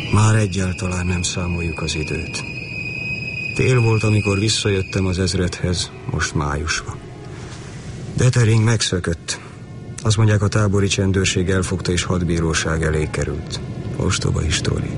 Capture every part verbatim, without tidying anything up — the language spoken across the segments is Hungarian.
Már egyáltalán nem számoljuk az időt. Tél volt, amikor visszajöttem az ezredhez, most május van. Detering megszökött. Azt mondják, a tábori csendőrség elfogta és hadbíróság elé került. Ostoba história.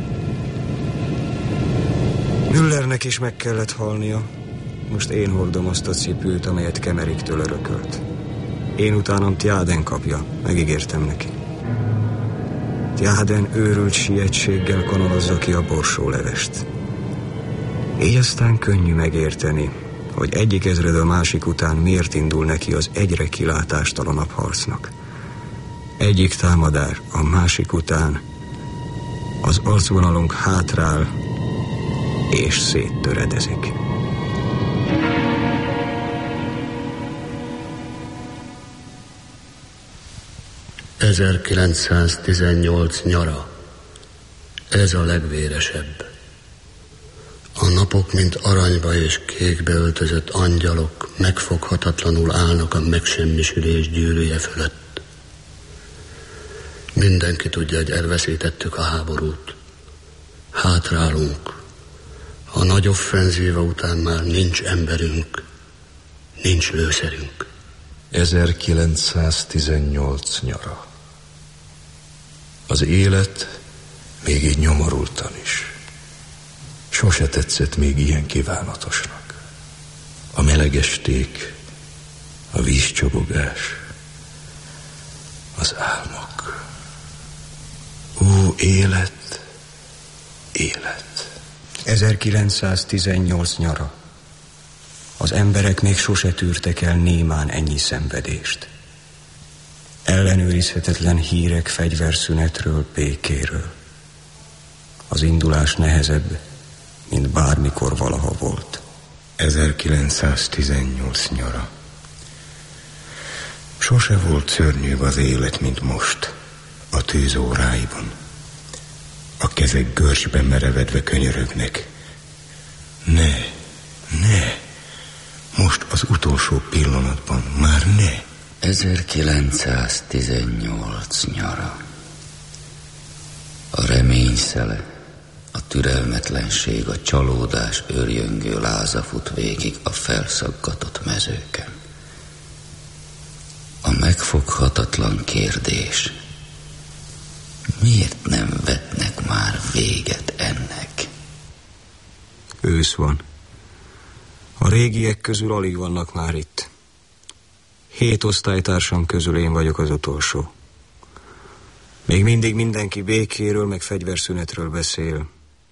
Müllernek is meg kellett halnia. Most én hordom azt a cipőt, amelyet Kemeriktől örökölt. Én utánam Tjáden kapja, megígértem neki. Tjáden őrült sietséggel kanalazza ki a borsólevest. Így aztán könnyű megérteni, hogy egyik ezred a másik után miért indul neki az egyre kilátástalanabb harcnak. Egyik támadás a másik után, az arcvonalunk hátrál és széttöredezik. ezerkilencszáztizennyolc nyara. Ez a legvéresebb. A napok, mint aranyba és kékbe öltözött angyalok megfoghatatlanul állnak a megsemmisülés gyűrűje fölött. Mindenki tudja, hogy elveszítettük a háborút. Hátrálunk. A nagy offenzíva után már nincs emberünk, nincs lőszerünk. ezerkilencszáztizennyolc nyara. Az élet még így nyomorultan is. Sose tetszett még ilyen kívánatosnak. A meleg esték, a vízcsobogás, az álmok. Ó, élet, élet. ezerkilencszáztizennyolc nyara. Az emberek még sose tűrtek el némán ennyi szenvedést. Ellenőrizhetetlen hírek fegyverszünetről, békéről. Az indulás nehezebb, mint bármikor valaha volt. ezerkilencszáztizennyolc nyara. Sose volt szörnyűbb az élet, mint most, a tűzóráiban. A kezek görcsben merevedve könyörögnek. Ne, ne, most az utolsó pillanatban, már ne. ezerkilencszáztizennyolc nyara. A remény szele, a türelmetlenség, a csalódás őrjöngő láza fut végig a felszaggatott mezőken. A megfoghatatlan kérdés: miért nem vetnek már véget ennek? Ősz van. A régiek közül alig vannak már itt. Hét osztálytársam közül én vagyok az utolsó. Még mindig mindenki békéről, meg fegyverszünetről beszél.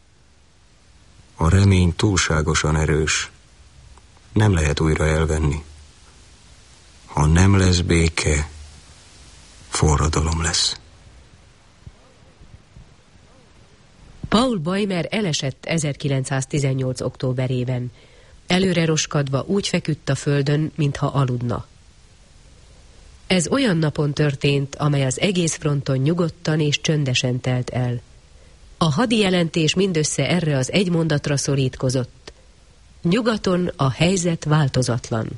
A remény túlságosan erős. Nem lehet újra elvenni. Ha nem lesz béke, forradalom lesz. Paul Bäumer elesett ezerkilencszáztizennyolc októberében. Előre roskadva úgy feküdt a földön, mintha aludna. Ez olyan napon történt, amely az egész fronton nyugodtan és csöndesen telt el. A hadi jelentés mindössze erre az egy mondatra szorítkozott: nyugaton a helyzet változatlan.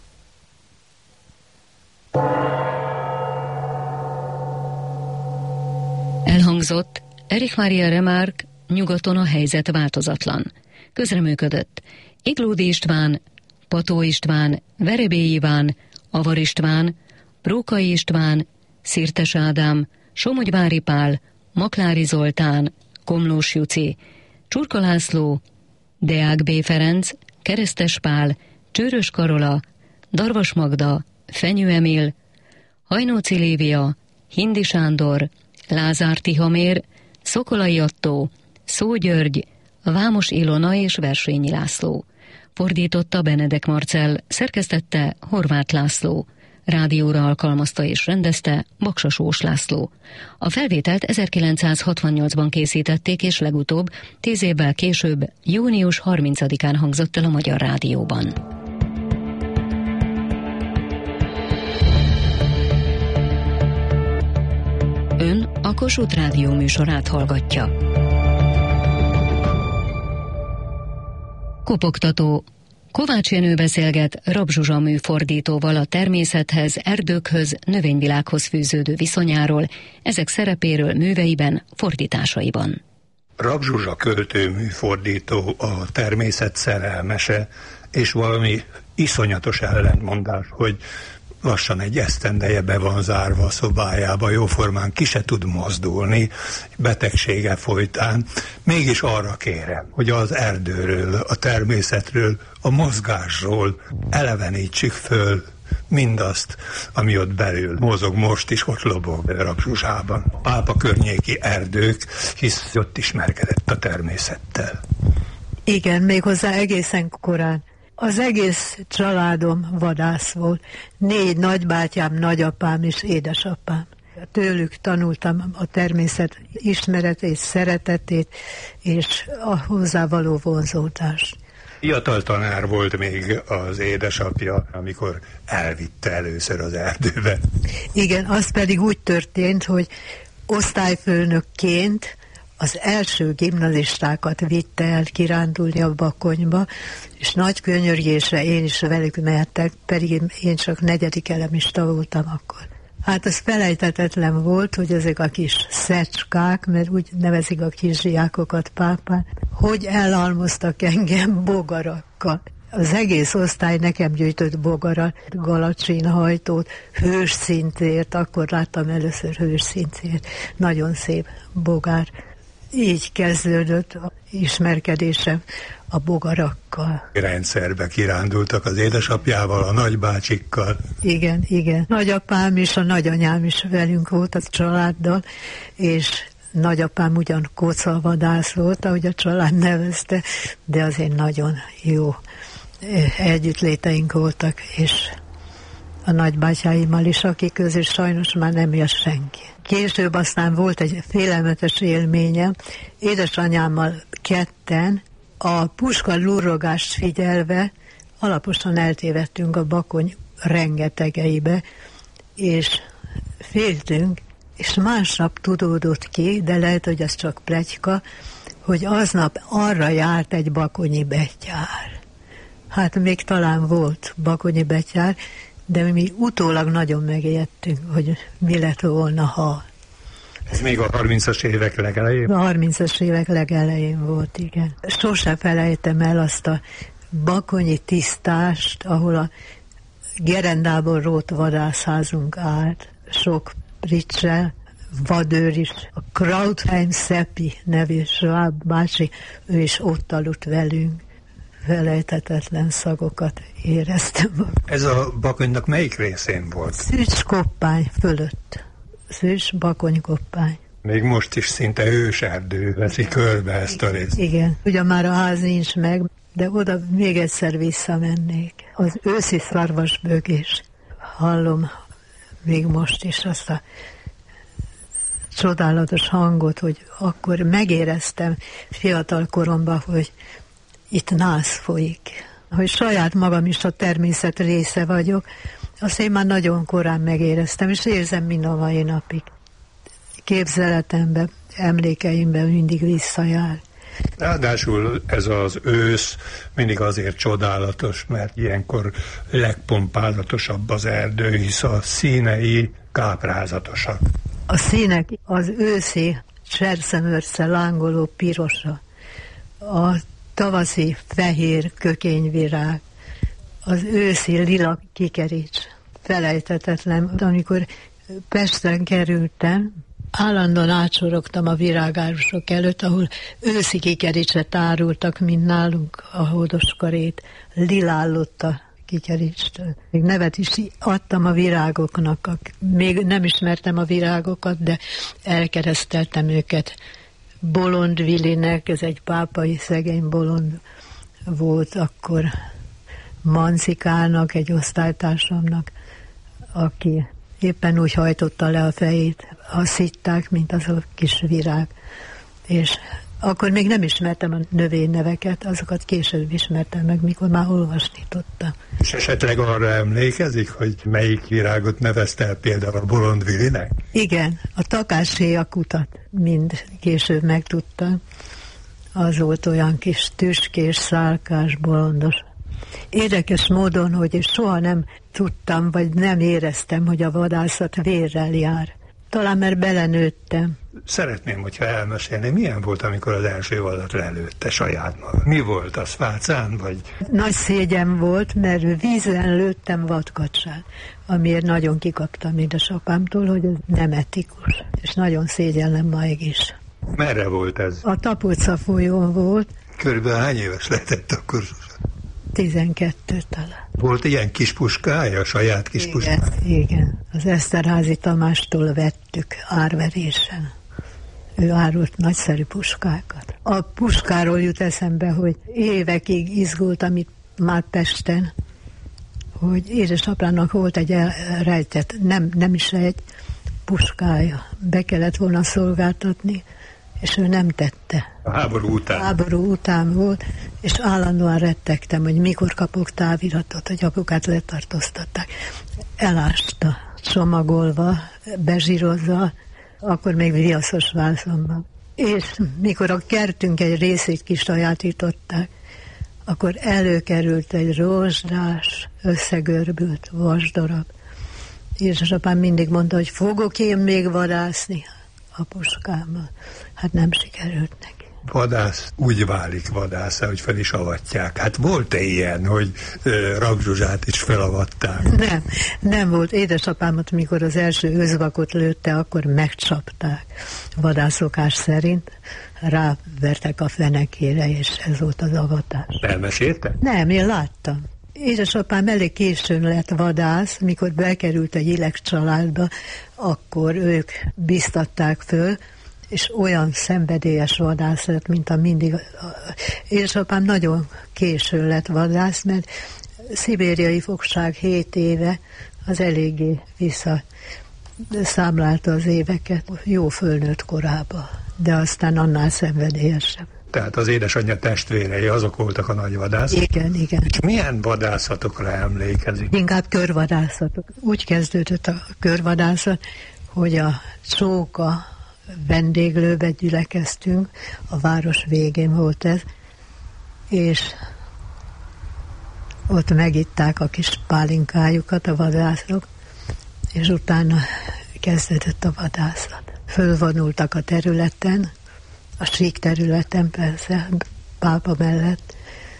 Elhangzott Erich Maria Remarque, nyugaton a helyzet változatlan. Közreműködött Iglódi István, Pató István, Verebély Iván, Avar István, Rókai István, Szirtes Ádám, Somogyvári Pál, Maklári Zoltán, Komlós Juci, Csurka László, Deák B. Ferenc, Keresztes Pál, Csőrös Karola, Darvas Magda, Fenyő Emil, Hajnóci Lívia, Hindi Sándor, Lázár Tihamér, Szokolai Attó, Szó György, Vámos Ilona és Versényi László. Fordította Benedek Marcell, szerkesztette Horváth László. Rádióra alkalmazta és rendezte Baksa Sós László. A felvételt ezerkilencszázhatvannyolcban készítették, és legutóbb, tíz évvel később, június harmincadikán hangzott el a Magyar Rádióban. Ön a Kossuth Rádió műsorát hallgatja. Kopogtató. Kovács Jenő beszélget Rabb Zsuzsa műfordítóval a természethez, erdőkhöz, növényvilághoz fűződő viszonyáról, ezek szerepéről műveiben, fordításaiban. Rab Zsuzsa költőműfordító, a természet szerelmese, és valami iszonyatos ellentmondás, hogy lassan egy esztendeje be van zárva a szobájába, jóformán ki se tud mozdulni, betegsége folytán. Mégis arra kérem, hogy az erdőről, a természetről, a mozgásról elevenítsük föl mindazt, ami ott belül mozog, most is ott lobog Rab Zsuzsában. A Pápa környéki erdők, hisz ott ismerkedett a természettel. Igen, méghozzá egészen korán. Az egész családom vadász volt. Négy nagybátyám, nagyapám és édesapám. Tőlük tanultam a természet ismeretét, szeretetét és a hozzávaló vonzódást. Fiatal tanár volt még az édesapja, amikor elvitte először az erdőbe. Igen, az pedig úgy történt, hogy osztályfőnökként az első gimnazistákat vitte el kirándulni a Bakonyba, és nagy könyörgésre én is velük mehettek, pedig én csak negyedik elemista voltam akkor. Hát az felejthetetlen volt, hogy ezek a kis szecskák, mert úgy nevezik a kisdiákokat pápán, hogy elalmoztak engem bogarakkal. Az egész osztály nekem gyűjtött bogarat, galacsinhajtót, hősszincért, akkor láttam először hősszincért, nagyon szép bogár. Így kezdődött az ismerkedésem a bogarakkal. Rendszerbe kirándultak az édesapjával, a nagybácsikkal. Igen, igen. Nagyapám és a nagyanyám is velünk volt a családdal, és nagyapám ugyan kocavadász volt, ahogy a család nevezte, de azért nagyon jó együttléteink voltak, és a nagybátyáimmal is, akik közül sajnos már nem él senki. Később aztán volt egy félelmetes élményem. Édesanyámmal ketten a puska lurrogást figyelve alaposan eltévedtünk a Bakony rengetegeibe, és féltünk, és másnap tudódott ki, de lehet, hogy ez csak pletyka, hogy aznap arra járt egy bakonyi betyár. Hát még talán volt bakonyi betyár, de mi utólag nagyon megijedtünk, hogy mi lett volna, ha. Ez még a harmincas évek legelején? A harmincas évek legelején volt, igen. Sose felejtem el azt a bakonyi tisztást, ahol a gerendából rót vadászházunk állt, sok pricsel, vadőr is. A Krautheim Szeppi nevű sváb bácsi, ő is ott aludt velünk. Felejthetetlen szagokat éreztem. Ez a Bakonynak melyik részén volt? Szűcs koppány fölött. Szűcs Bakony koppány. Még most is szinte őserdő veszi körbe ezt a részt. Igen, ugyan már a ház nincs meg, de oda még egyszer visszamennék. Az őszi szarvasbőgés. Hallom még most is azt a csodálatos hangot, hogy akkor megéreztem fiatal koromban, hogy itt nász folyik. Hogy saját magam is a természet része vagyok, azt én már nagyon korán megéreztem, és érzem mind a mai napig. Képzeletemben, emlékeimben mindig visszajár. Ráadásul ez az ősz mindig azért csodálatos, mert ilyenkor legpompálatosabb az erdő, hisz a színei káprázatosak. A színek az őszi cserszemörsze lángoló pirosa, a tavaszi fehér kökényvirág, az őszi lila kikerics. Felejthetetlen, amikor Pesten kerültem, állandóan átsorogtam a virágárusok előtt, ahol őszi kikericset árultak, mint nálunk a hódoskarét. Lilállott a kikericstől. Még nevet is adtam a virágoknak. Még nem ismertem a virágokat, de elkereszteltem őket. Bolond Vilinek, ez egy pápai szegény bolond volt akkor, Mancikának, egy osztálytársamnak, aki éppen úgy hajtotta le a fejét, a szitták, mint az a kis virág. És akkor még nem ismertem a növényneveket, azokat később ismertem meg, mikor már olvasni tudtam. És esetleg arra emlékezik, hogy melyik virágot nevezte el például a Bolond Vilinek? Igen, a takáséjakutat mind később megtudtam. Az volt olyan kis tüskés, szálkás, bolondos. Érdekes módon, hogy és soha nem tudtam, vagy nem éreztem, hogy a vadászat vérrel jár. Talán mert belenőttem. Szeretném, hogyha elmesélni, milyen volt, amikor az első vadat lelőtte saját maga. Mi volt az, fácán, vagy? Nagy szégyen volt, mert vízen lőttem vadkacsát, amiért nagyon kikaptam édesapámtól, hogy ez nem etikus, és nagyon szégyellem máig is. Merre volt ez? A Tapolca folyón volt. Körülbelül hány éves lehetett akkor? tizenkettő talán. Volt ilyen kis puskája, saját kis igen, puskája? Igen, az Eszterházy Tamástól vettük árverésen. Ő árult nagyszerű puskákat. A puskáról jut eszembe, hogy évekig izgultam itt már Pesten, hogy édesapának volt egy rejtett, nem, nem is egy puskája. Be kellett volna szolgáltatni, és ő nem tette. A háború után. A háború után volt, és állandóan rettegtem, hogy mikor kapok táviratot, hogy apukát letartóztatták. Elásta, csomagolva, bezsírozva, akkor még viaszos vászonban. És mikor a kertünk egy részét kisajátították, akkor előkerült egy rozsdás, összegörbült vasdarab. Édesapám mindig mondta, hogy fogok én még vadászni a puskámmal. Hát nem sikerült neki. Vadász úgy válik vadászá, hogy fel is avatják. Hát volt-e ilyen, hogy uh, Rabzsuzsát is felavatták? Nem, nem volt. Édesapámat, mikor az első özvakot lőtte, akkor megcsapták. Vadászokás szerint rávertek a fenekére, és ez volt az avatás. Elmesélte? Nem, én láttam. Édesapám elég későn lett vadász, mikor bekerült a Gyilek családba, akkor ők biztatták föl, és olyan szenvedélyes vadász lett, mint a mindig. Édesapám nagyon későn lett vadász, mert szibériai fogság hét éve az eléggé visszaszámlálta az éveket, jó fölnőtt korába, de aztán annál szenvedélyesebb. Tehát az édesanyja testvérei, azok voltak a nagy vadászok? Igen, igen. És milyen vadászatokra emlékezik? Inkább körvadászatok. Úgy kezdődött a körvadászat, hogy a csóka vendéglőbe gyülekeztünk, a város végén volt ez, és ott megitták a kis pálinkájukat a vadászok, és utána kezdődött a vadászat. Fölvonultak a területen, a sík területen persze, pápa mellett.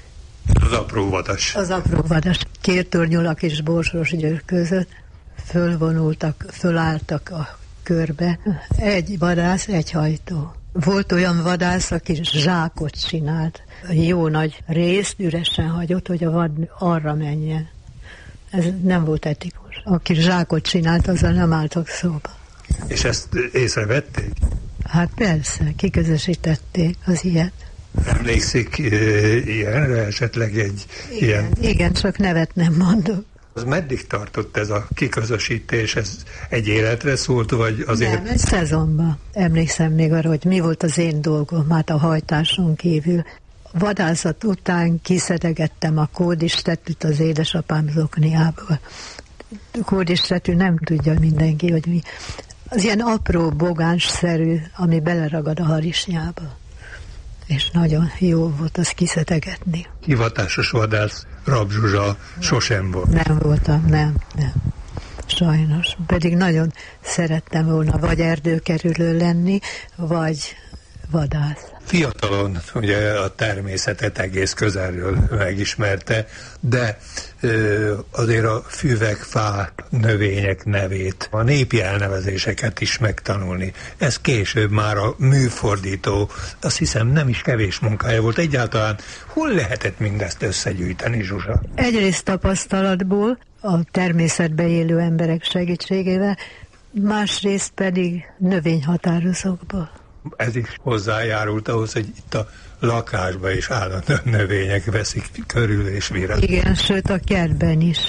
Az apró vadas. Az apró vadas. Kértornyulak és Borsos Győr között fölvonultak, fölálltak a körbe. Egy vadász, egy hajtó. Volt olyan vadász, aki zsákot csinált. Jó nagy részt üresen hagyott, hogy a vad arra menjen. Ez nem volt etikus. Aki zsákot csinált, azzal nem álltak szóba. És ezt észrevették? Hát persze, kiközösítették az ilyet. Emlékszik ilyenre esetleg egy igen, ilyen... Igen, csak nevet nem mondok. Az meddig tartott ez a kiközösítés? Ez egy életre szólt, vagy azért... Nem, egy szezonban. Emlékszem még arra, hogy mi volt az én dolgom, hát a hajtáson kívül. Vadászat után kiszedegettem a kódistetűt az édesapám zokniából. Kódistetű nem tudja mindenki, hogy mi. Az ilyen apró, bogánsszerű, ami beleragad a harisnyába. És nagyon jó volt azt kiszedegetni. Hivatásos vadász Rabzsuzsa sosem volt. Nem voltam, nem, nem. Sajnos. Pedig nagyon szerettem volna vagy erdőkerülő lenni, vagy vadász. Fiatalon ugye a természetet egész közelről megismerte, de ö, azért a füvek, fák, növények nevét, a népi elnevezéseket is megtanulni. Ez később már a műfordító, azt hiszem nem is kevés munkája volt. Egyáltalán hol lehetett mindezt összegyűjteni, Zsuzsa? Egyrészt tapasztalatból, a természetbe élő emberek segítségével, másrészt pedig növényhatározókból. Ez is hozzájárult ahhoz, hogy itt a lakásba is állandóan növények veszik körül és virág. Igen, sőt a kertben is.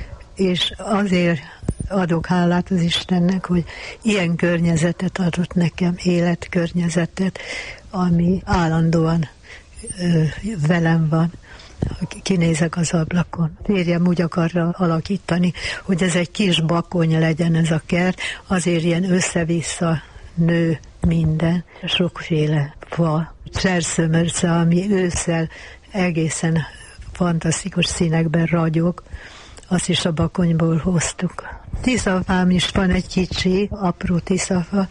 És azért adok hálát az Istennek, hogy ilyen környezetet adott nekem, életkörnyezetet, ami állandóan ö, velem van. Kinézek az ablakon. Férjem úgy akarra alakítani, hogy ez egy kis bakony legyen ez a kert, azért ilyen össze-vissza nő minden, sokféle fa, cserszömörce, ami ősszel egészen fantasztikus színekben ragyog, azt is a bakonyból hoztuk. Tiszafám is van egy kicsi, apró tiszafa,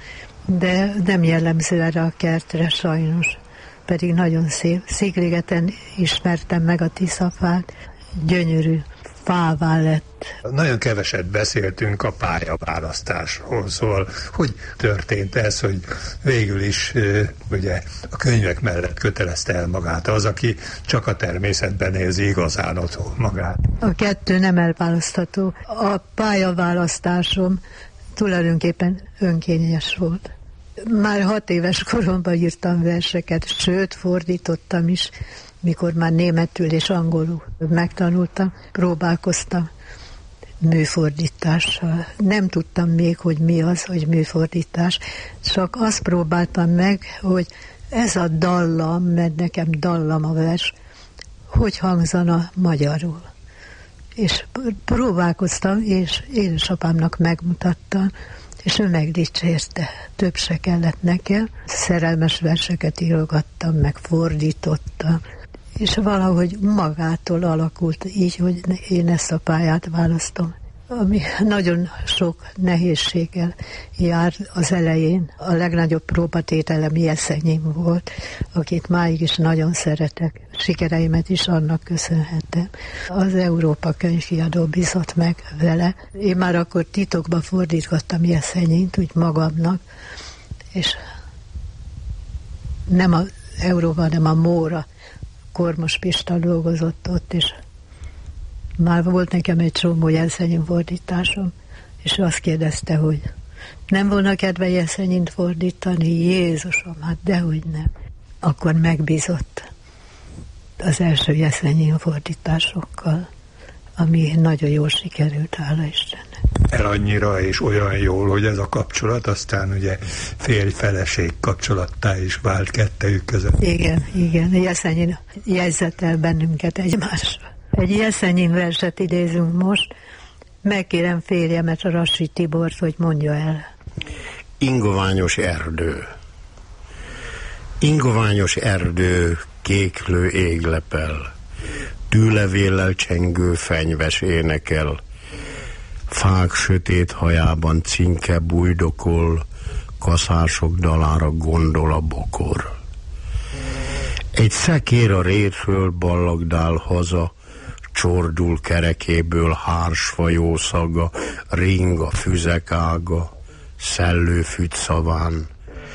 de nem jellemző erre a kertre sajnos. Pedig nagyon szép. Szigligeten ismertem meg a Tiszafát, gyönyörű fává lett. Nagyon keveset beszéltünk a pályaválasztásról, szóval hogy történt ez, hogy végül is ugye a könyvek mellett kötelezte el magát az, aki csak a természetben érzi igazán otthon magát. A kettő nem elválasztható. A pályaválasztásom tulajdonképpen önkényes volt. Már hat éves koromban írtam verseket, sőt, fordítottam is, mikor már németül és angolul megtanultam, próbálkoztam műfordítással. Nem tudtam még, hogy mi az, hogy műfordítás, csak azt próbáltam meg, hogy ez a dallam, mert nekem dallam a vers, hogy hangzana magyarul. És próbálkoztam, és édesapámnak megmutattam, és ő megdicsérte. Több se kellett nekem. Szerelmes verseket írogattam, meg fordítottam, és valahogy magától alakult így, hogy én ezt a pályát választom. Ami nagyon sok nehézséggel jár az elején. A legnagyobb próbatételem Jeszenyim volt, akit máig is nagyon szeretek. Sikereimet is annak köszönhetem. Az Európa Könyvkiadó bizott meg vele. Én már akkor titokban fordítgattam Jeszenyint, úgy magamnak, és nem az Európa, hanem a Móra. Kormos Pista dolgozott ott, és már volt nekem egy csomó Jeszenyim fordításom, és ő azt kérdezte, hogy nem volna kedve Jeszenyint fordítani? Jézusom, hát dehogy nem. Akkor megbízott az első Jeszenyim fordításokkal, ami nagyon jól sikerült, hála Istennek. El annyira és olyan jól, hogy ez a kapcsolat aztán ugye férj-feleség kapcsolattá is vált kettejük között. Igen, igen, Jeszenyin jegyzett el bennünket egymásra. Egy Jeszenyin verset idézünk most. Megkérem férjemet, a Rassy Tibort, hogy mondja el. Ingoványos erdő. Ingoványos erdő, kéklő églepel, tűlevéllel csengő fenyves énekel, fák sötét hajában cinke bújdokol, kaszások dalára gondol a bokor. Egy szekér a rétről ballagdál haza, csordul kerekéből hársfajó szaga, ring a füzek ága, szellőfügy szaván.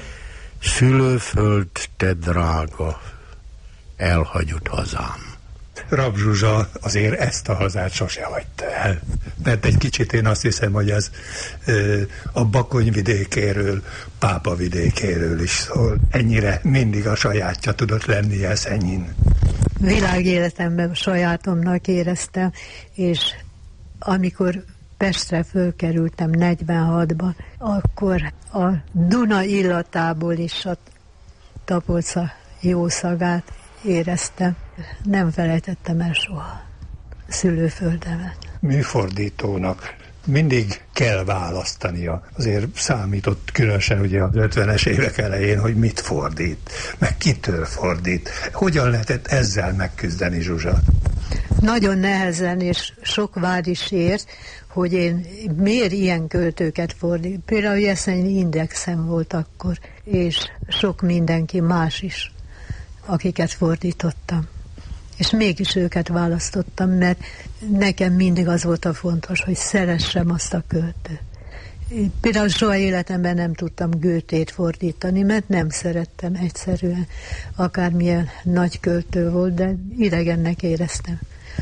Szülőföld, te drága, elhagyott hazám. Rabb Zsuzsa azért ezt a hazát sose hagyta el. Mert egy kicsit én azt hiszem, hogy ez ö, a Bakony vidékéről, Pápa vidékéről is szól. Ennyire mindig a sajátja tudott lenni Jeszenyin. Világéletemben sajátomnak éreztem, és amikor Pestre fölkerültem negyvenhatban, akkor a Duna illatából is a Tapolca jó szagát éreztem. Nem felejtettem el soha szülőföldemet. Műfordítónak mindig kell választania. Azért számított különösen ugye az ötvenes évek elején, hogy mit fordít, meg kitől fordít. Hogyan lehetett ezzel megküzdeni, Zsuzsa? Nagyon nehezen, és sok vád is ért, hogy én miért ilyen költőket fordít. Például Jeszenyi Indexem volt akkor, és sok mindenki más is, akiket fordítottam. És mégis őket választottam, mert nekem mindig az volt a fontos, hogy szeressem azt a költőt. Például soha életemben nem tudtam Goethét fordítani, mert nem szerettem egyszerűen. Akármilyen nagy költő volt, de idegennek éreztem.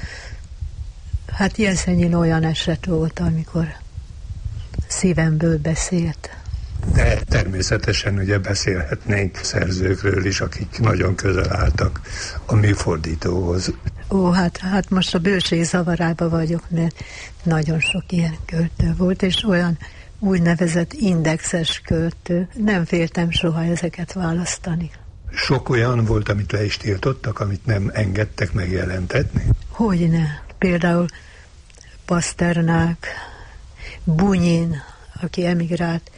Hát Jeszenyin olyan eset volt, amikor szívemből beszélt. De természetesen ugye beszélhetnénk szerzőkről is, akik nagyon közel álltak a műfordítóhoz. Ó, hát, hát most a bőség zavarában vagyok, mert nagyon sok ilyen költő volt, és olyan úgynevezett indexes költő. Nem féltem soha ezeket választani. Sok olyan volt, amit le is tiltottak, amit nem engedtek megjelentetni? Hogyne. Például Paszternák, Bunyin, aki emigrált,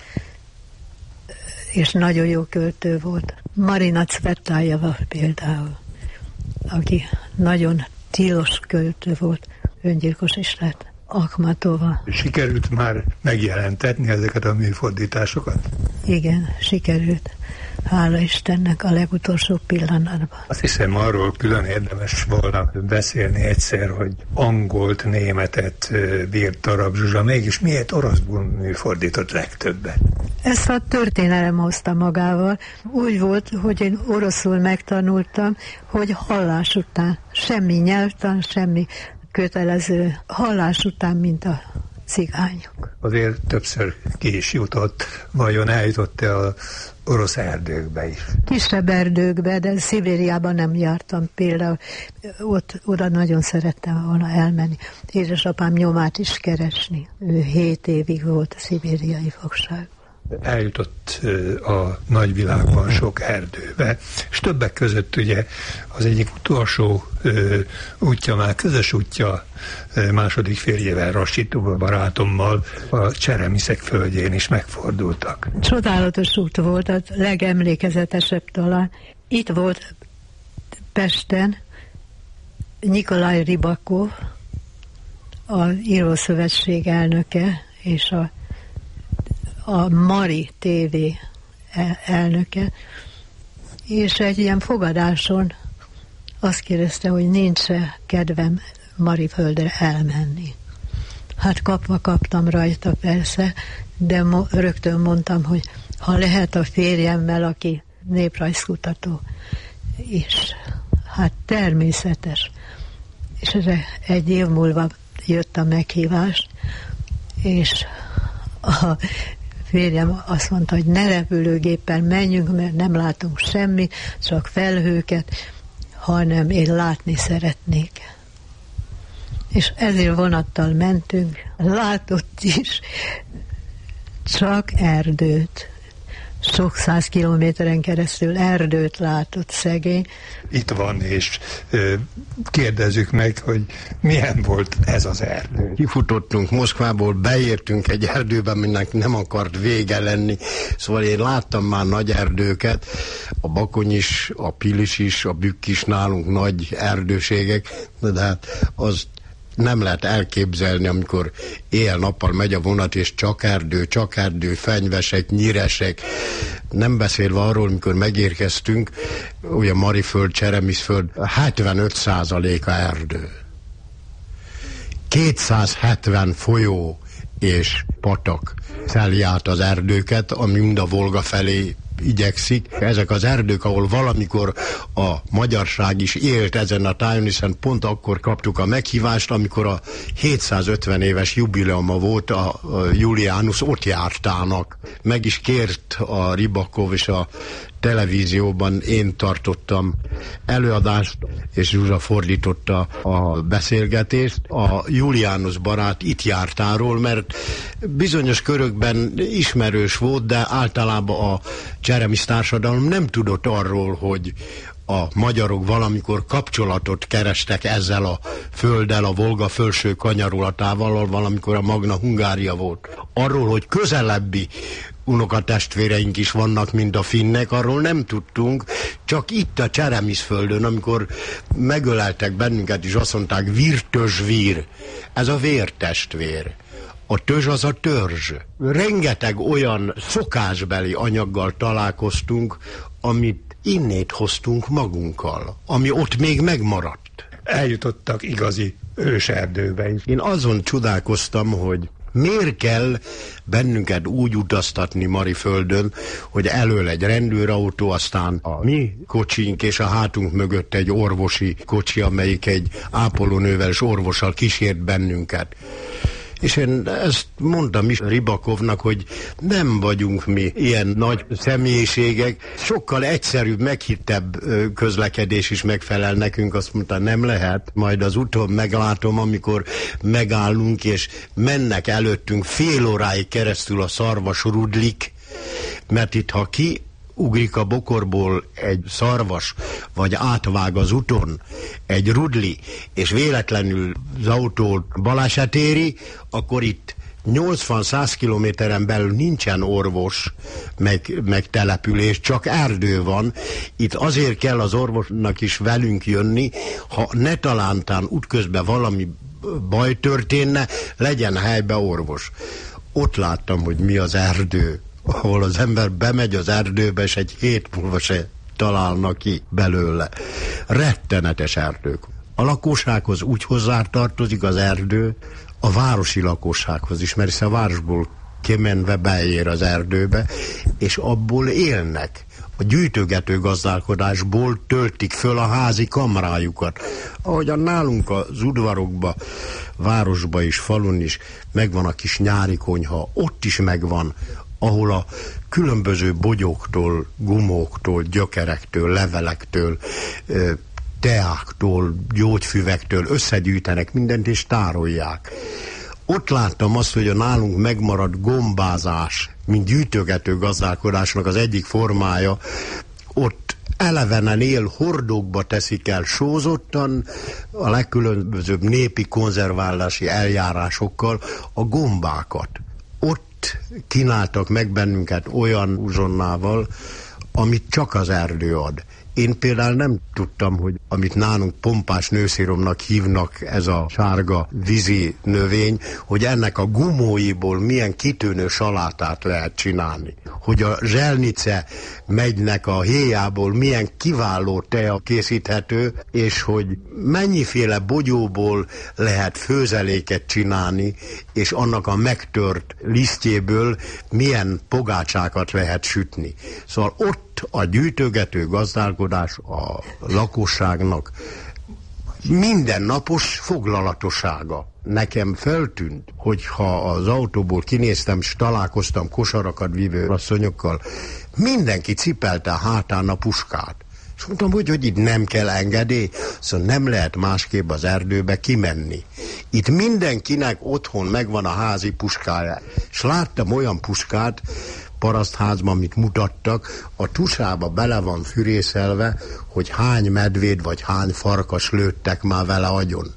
és nagyon jó költő volt. Marina Cvetajeva például, aki nagyon tilos költő volt, öngyilkos is lett. Akhmatova. Sikerült már megjelentetni ezeket a műfordításokat? Igen, sikerült. Hála Istennek a legutolsó pillanatban. Azt hiszem, arról külön érdemes volna beszélni egyszer, hogy angolt, németet bírt Darab Zsuzsa, mégis miért oroszból műfordított legtöbbet? Ezt a történelem hozta magával. Úgy volt, hogy én oroszul megtanultam, hogy hallás után, semmi nyelvtan, semmi kötelező, hallás után, mint a cigányok. Azért többször ki is jutott, vajon eljutott-e az orosz erdőkbe is? Kisebb erdőkbe, de Szibériában nem jártam például. Ott, oda nagyon szerettem volna elmenni. Édesapám nyomát is keresni. Ő hét évig volt a szibériai fogságban. Eljutott a nagyvilágban sok erdőbe, és többek között ugye az egyik utolsó útja, már közös útja második férjével, Rassitova barátommal a Cseremiszek földjén is megfordultak. Csodálatos út volt, a legemlékezetesebb talán. Itt volt Pesten Nikolaj Ribakov, a Írószövetség elnöke, és a a Mari té vé elnöke, és egy ilyen fogadáson azt kérdezte, hogy nincs-e kedvem Mariföldre elmenni. Hát kapva kaptam rajta persze, de mo- rögtön mondtam, hogy ha lehet a férjemmel, aki néprajzkutató, és hát természetes. És ez egy év múlva jött a meghívás, és a férjem azt mondta, hogy ne repülőgéppel menjünk, mert nem látunk semmit, csak felhőket, hanem én látni szeretnék. És ezért vonattal mentünk, látott is csak erdőt. Sok száz kilométeren keresztül erdőt látott szegény. Itt van, és ö, kérdezzük meg, hogy milyen volt ez az erdő. Kifutottunk Moszkvából, beértünk egy erdőbe, aminek nem akart vége lenni. Szóval én láttam már nagy erdőket, a Bakony is, a Pilis is, a Bükk is nálunk nagy erdőségek, de hát az nem lehet elképzelni, amikor éjjel-nappal megy a vonat, és csak erdő, csak erdő, fenyvesek, nyiresek. Nem beszélve arról, amikor megérkeztünk, ugye Mariföld, Cseremiszföld, hetvenöt százaléka erdő. kétszázhetven folyó és patak szeli át az erdőket, ami mind a Volga felé igyekszik. Ezek az erdők, ahol valamikor a magyarság is élt ezen a tájon, hiszen pont akkor kaptuk a meghívást, amikor a hétszázötven éves jubileuma volt a, a Julianus ott jártának. Meg is kért a Ribakov, és a televízióban én tartottam előadást, és Zsuzsa fordította a beszélgetést. A Julianus barát itt jártáról, mert bizonyos körökben ismerős volt, de általában a Cseremisz társadalom nem tudott arról, hogy a magyarok valamikor kapcsolatot kerestek ezzel a földdel, a Volga felső kanyarulatával, ahol valamikor a Magna Hungária volt. Arról, hogy közelebbi unokatestvéreink is vannak, mint a finnek, arról nem tudtunk, csak itt a Cseremiszföldön, amikor megöleltek bennünket, és azt mondták, virtösvír, ez a vértestvér. A törzs az a törzs. Rengeteg olyan szokásbeli anyaggal találkoztunk, amit innét hoztunk magunkkal, ami ott még megmaradt. Eljutottak igazi őserdőbe is. Én azon csodálkoztam, hogy miért kell bennünket úgy utaztatni Mariföldön, hogy elől egy rendőrautó, aztán a mi kocsink, és a hátunk mögött egy orvosi kocsi, amelyik egy ápolónővel és orvossal kísért bennünket. És én ezt mondtam is Ribakovnak, hogy nem vagyunk mi ilyen nagy személyiségek, sokkal egyszerűbb, meghittebb közlekedés is megfelel nekünk. Azt mondta, nem lehet, majd az úton meglátom, amikor megállunk, és mennek előttünk fél óráig keresztül a szarvas rudlik, mert itt, ha ki ugrik a bokorból egy szarvas, vagy átvág az úton egy rudli, és véletlenül az autót baleset éri, akkor itt nyolcvan-száz kilométeren belül nincsen orvos, meg, meg település, csak erdő van. Itt azért kell az orvosnak is velünk jönni, ha ne talántán útközben valami baj történne, legyen helybe orvos. Ott láttam, hogy mi az erdő, ahol az ember bemegy az erdőbe, és egy hét múlva se találnak ki belőle. Rettenetes erdők. A lakossághoz úgy hozzátartozik az erdő, a városi lakossághoz is, mert hiszen a városból kimenve beér az erdőbe, és abból élnek. A gyűjtögető gazdálkodásból töltik föl a házi kamrájukat. Ahogyan nálunk az udvarokba, városba és falun is megvan a kis nyári konyha, ott is megvan, ahol a különböző bogyóktól, gumóktól, gyökerektől, levelektől, teáktól, gyógyfüvektől összegyűjtenek mindent és tárolják. Ott láttam azt, hogy a nálunk megmaradt gombázás, mint gyűjtögető gazdálkodásnak az egyik formája, ott elevenen él, hordókba teszik el sózottan, a legkülönbözőbb népi konzerválási eljárásokkal a gombákat. Ott kínáltak meg bennünket olyan uzsonnával, amit csak az erdő ad. Én például nem tudtam, hogy amit nálunk pompás nőszíromnak hívnak, ez a sárga vízi növény, hogy ennek a gumóiból milyen kitűnő salátát lehet csinálni. Hogy a zselnice megynek a héjából milyen kiváló tea készíthető, és hogy mennyiféle bogyóból lehet főzeléket csinálni, és annak a megtört lisztjéből milyen pogácsákat lehet sütni. Szóval ott a gyűjtögető gazdálkodás a lakosságnak mindennapos foglalatossága. Nekem feltűnt, hogy ha az autóból kinéztem, és találkoztam kosarakat vívő asszonyokkal, mindenki cipelte a hátán a puskát. És mondtam, hogy, hogy itt nem kell engedély, szóval nem lehet másképp az erdőbe kimenni. Itt mindenkinek otthon megvan a házi puskája. És láttam olyan puskát, parasztházban, amit mutattak, a tusába bele van fűrészelve, hogy hány medvéd vagy hány farkas lőttek már vele agyon.